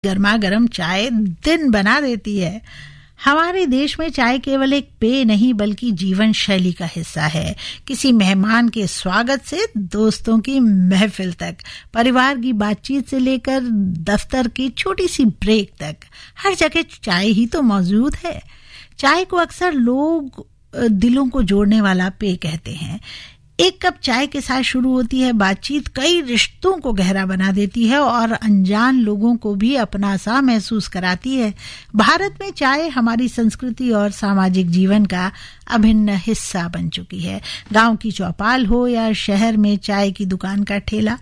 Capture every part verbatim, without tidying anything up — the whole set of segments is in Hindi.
गर्मा गर्म चाय दिन बना देती है। हमारे देश में चाय केवल एक पेय नहीं बल्कि जीवन शैली का हिस्सा है। किसी मेहमान के स्वागत से दोस्तों की महफिल तक, परिवार की बातचीत से लेकर दफ्तर की छोटी सी ब्रेक तक, हर जगह चाय ही तो मौजूद है। चाय को अक्सर लोग दिलों को जोड़ने वाला पेय कहते हैं। एक कप चाय के साथ शुरू होती है बातचीत, कई रिश्तों को गहरा बना देती है और अनजान लोगों को भी अपना सा महसूस कराती है। भारत में चाय हमारी संस्कृति और सामाजिक जीवन का अभिन्न हिस्सा बन चुकी है। गांव की चौपाल हो या शहर में चाय की दुकान का ठेला,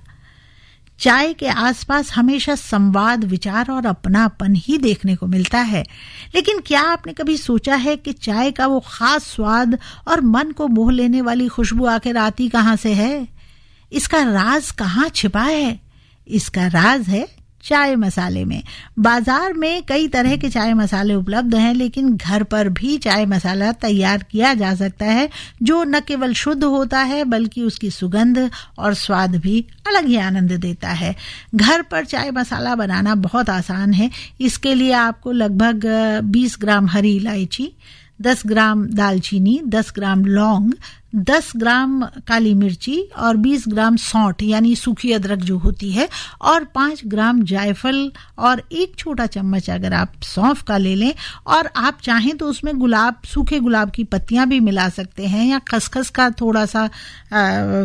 चाय के आसपास हमेशा संवाद, विचार और अपनापन ही देखने को मिलता है। लेकिन क्या आपने कभी सोचा है कि चाय का वो खास स्वाद और मन को मोह लेने वाली खुशबू आखिर आती कहाँ से है? इसका राज कहाँ छिपा है? इसका राज है चाय मसाले में। बाजार में कई तरह के चाय मसाले उपलब्ध हैं, लेकिन घर पर भी चाय मसाला तैयार किया जा सकता है जो न केवल शुद्ध होता है बल्कि उसकी सुगंध और स्वाद भी अलग ही आनंद देता है। घर पर चाय मसाला बनाना बहुत आसान है। इसके लिए आपको लगभग बीस ग्राम हरी इलायची, दस ग्राम दालचीनी, दस ग्राम लौंग, दस ग्राम काली मिर्ची और बीस ग्राम सौंठ यानी सूखी अदरक जो होती है, और पाँच ग्राम जायफल और एक छोटा चम्मच अगर आप सौंफ का ले लें, और आप चाहें तो उसमें गुलाब सूखे गुलाब की पत्तियां भी मिला सकते हैं या खसखस का थोड़ा सा आ,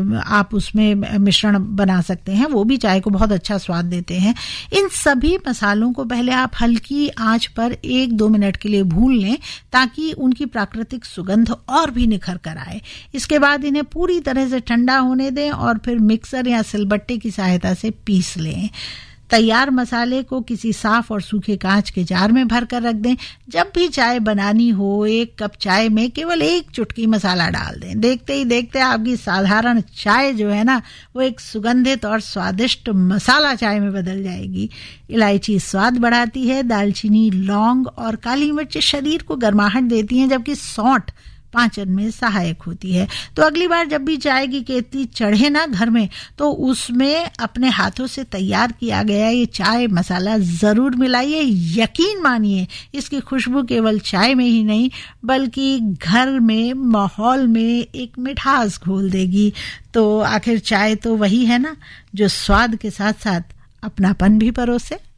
आप उसमें मिश्रण बना सकते हैं, वो भी चाय को बहुत अच्छा स्वाद देते हैं। इन सभी मसालों को पहले आप हल्की आंच पर एक दो मिनट के लिए भून लें ताकि उनकी प्राकृतिक सुगंध और भी निखर कर आए। इसके बाद इन्हें पूरी तरह से ठंडा होने दें और फिर मिक्सर या सिलबट्टे की सहायता से पीस लें। तैयार मसाले को किसी साफ और सूखे कांच के जार में भर कर रख दें। जब भी चाय बनानी हो, एक कप चाय में केवल एक चुटकी मसाला डाल दें। देखते ही देखते आपकी साधारण चाय जो है ना, वो एक सुगंधित और स्वादिष्ट मसाला चाय में बदल जाएगी। इलायची स्वाद बढ़ाती है, दालचीनी, लौंग और काली मिर्च शरीर को गर्माहट देती हैं, जबकि सौंठ पाचन में सहायक होती है। तो अगली बार जब भी चाय की केतली चढ़े ना घर में, तो उसमें अपने हाथों से तैयार किया गया ये चाय मसाला जरूर मिलाइए। यकीन मानिए इसकी खुशबू केवल चाय में ही नहीं बल्कि घर में माहौल में एक मिठास घोल देगी। तो आखिर चाय तो वही है ना जो स्वाद के साथ साथ अपनापन भी परोसे।